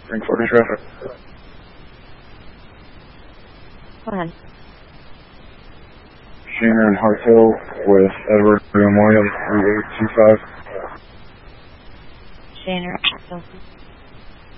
Ring 40 traffic. Go ahead. Shaner and Hart Hill with Edward and William 3825. Shaner.